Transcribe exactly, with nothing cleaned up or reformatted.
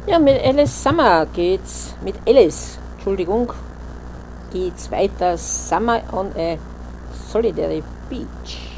Ja, mit Alice Summer geht's, mit Alice, Entschuldigung, geht's weiter. Summer on a Solitary Beach.